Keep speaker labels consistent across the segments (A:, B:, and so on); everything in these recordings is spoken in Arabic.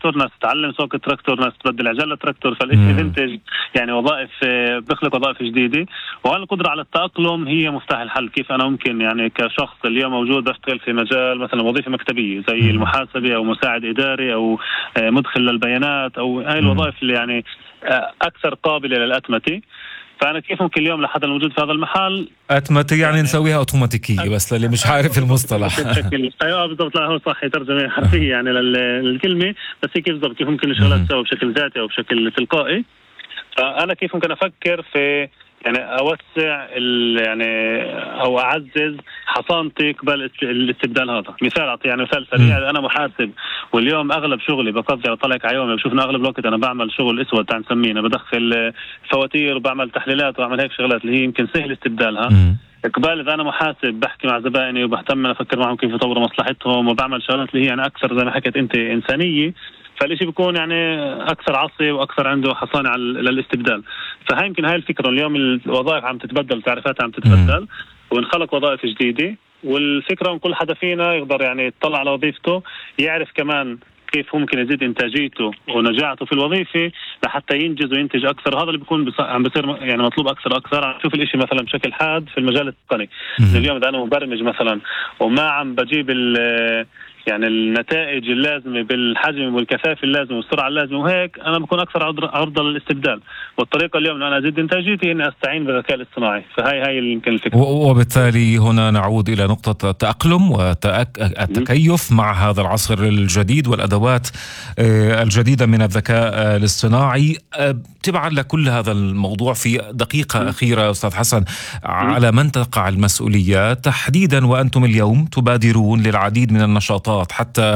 A: تراكتور، ناس تتعلم سوق التراكتور، ناس تبدل عجلة تراكتور. فالإشي بينتج يعني وظائف، بيخلق وظائف جديدة. والقدرة على التأقلم هي مفتاح الحل. كيف أنا ممكن يعني كشخص اليوم موجود أشتغل في مجال مثلا وظيفة مكتبية زي المحاسبة أو مساعد إداري أو مدخل للبيانات أو هاي الوظائف اللي يعني أكثر قابلة للأتمتة. فأنا كيف ممكن اليوم لحد الموجود في هذا المحل
B: أتمتة يعني نسويها أوتوماتيكية، بس للي مش عارف المصطلح.
A: أيوة بالضبط، لا هو صح ترجمة حرفية يعني للكلمة، بس كيف بالضبط كيف ممكن الشغلات تسوي بشكل ذاتي أو بشكل تلقائي. فأنا كيف ممكن أفكر في يعني أوسع يعني أو أعزز حصانتي قبل الاستبدال هذا. مثال أعطي يعني مثال سريع. أنا محاسب واليوم أغلب شغلي بقضي على طلعك على يومي، بشوف إن أغلب الوقت أنا بعمل شغل أسود تعال نسميه، بدخل فواتير وبعمل تحليلات وأعمل هيك شغلات اللي هي يمكن سهل استبدالها. قبل إذا أنا محاسب بحكي مع زبائني وبهتم أفكر معهم كيف يطوروا مصلحتهم وبعمل شغلات اللي هي يعني أكثر زي ما حكيت أنت إنسانية، فالشيء بيكون يعني أكثر عصي وأكثر عنده حصانة على الاستبدال. فهاي يمكن هاي الفكرة. اليوم الوظائف عم تتبدل، تعريفاتها عم تتبدل ونخلق وظائف جديدة. والفكرة ان كل حدا فينا يقدر يعني يطلع على وظيفته، يعرف كمان كيف ممكن يزيد انتاجيته ونجاعته في الوظيفة لحتى ينجز وينتج اكثر. هذا اللي بيكون عم بصير يعني مطلوب اكثر. عم نشوف الاشي مثلا بشكل حاد في المجال التقني. اليوم اذا انا مبرمج مثلا وما عم بجيب يعني النتائج اللازمة بالحجم والكثافة اللازمة والسرعة اللازمة وهيك، أنا بكون أكثر عرضة للاستبدال. والطريقة اليوم أن أنا أزيد إنتاجيتي إني أستعين بالذكاء الاصطناعي. فهاي اللي يمكن الفكرة.
B: وبالتالي هنا نعود إلى نقطة التأقلم والتكيف مع هذا العصر الجديد والأدوات الجديدة من الذكاء الاصطناعي. تبعا لكل هذا الموضوع في دقيقة أخيرة أستاذ حسن، على من تقع المسؤولية تحديدا وأنتم اليوم تبادرون للعديد من النشاطات، حتى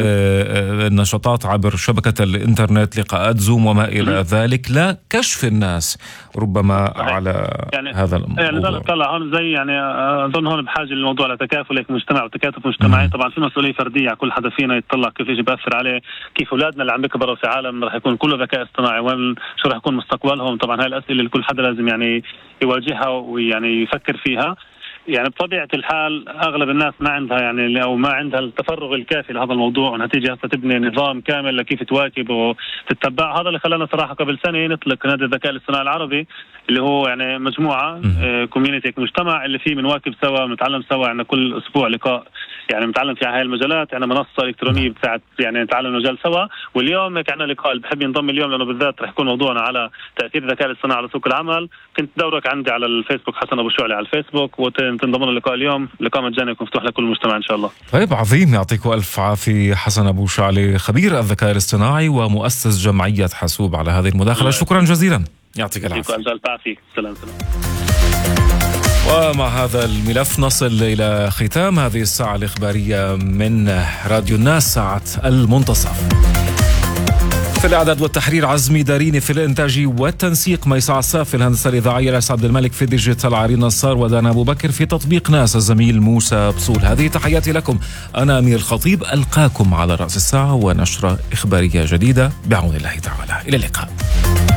B: النشاطات عبر شبكة الإنترنت، لقاءات زوم وما إلى ذلك، لا كشف الناس ربما على
A: يعني
B: هذا الموضوع.
A: يعني طلع هون زي يعني أظن هون بحاجة للموضوع لتكافل مجتمع وتكاتف مجتمعي. طبعا في مسؤولية فردية على كل حدا فينا يطلع كيف يجي بأثر عليه، كيف أولادنا اللي عم بيكبروا في عالم رح يكون كله ذكاء اصطناعي، وين شو رح يكون مستقبلهم. طبعا هاي الأسئلة اللي كل حدا لازم يعني يواجهها ويعني يفكر فيها. يعني بطبيعة الحال أغلب الناس ما عندها يعني أو ما عندها التفرغ الكافي لهذا الموضوع، أنها تيجي هسه تبني نظام كامل لكيف تواكب وتتبع. هذا اللي خلانا صراحة قبل سنة نطلق نادي الذكاء الاصطناعي العربي، اللي هو يعني مجموعة كوميونيتي مجتمع اللي فيه بنواكب سوا، بنتعلم سوا. يعني كل أسبوع لقاء يعني بنتعلم في هاي المجالات. يعني منصة إلكترونية بتاعت يعني نتعلم المجال سوا. واليوم عندنا لقاء اللي بحب ينضم اليوم لأنه بالذات رح يكون موضوعنا على تأثير الذكاء الاصطناعي على سوق العمل. كنت دورك عندي على الفيسبوك حسن أبو شعلي على الفيسبوك، وتنضمون اللقاء اليوم. لقاء مجاني يكون مفتوح لكل المجتمع إن شاء الله.
B: طيب عظيم، يعطيكم ألف عافية حسن أبو شعلي، خبير الذكاء الاصطناعي ومؤسس جمعية حاسوب، على هذه المداخلة. شكرا جزيلا، يعطيك العافية.
A: سلام.
B: ومع هذا الملف نصل إلى ختام هذه الساعة الإخبارية من راديو الناس، ساعة المنتصف. في الإعداد والتحرير عزمي داريني، في الإنتاج والتنسيق ميساع الساف، في الهندسة الإذاعية رأس عبد الملك، في ديجيتال عرين نصار ودانا أبو بكر، في تطبيق ناس الزميل موسى بصول. هذه تحياتي لكم، أنا أمير الخطيب، ألقاكم على رأس الساعة ونشرة إخبارية جديدة بعون الله تعالى. إلى اللقاء.